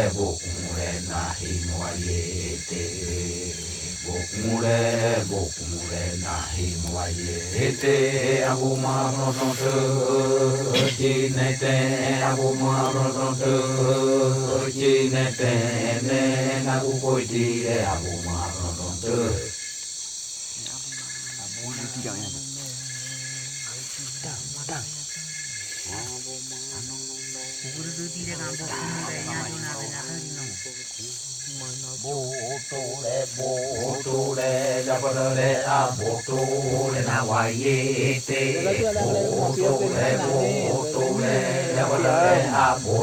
bokumure nahi moayete. Bokumure nahi moayete. Abumaronote, jinete, abumaronote, jinete, nabukoiti, abumaronote. Bố le jabare a bố le na waye te bố le jabare a bố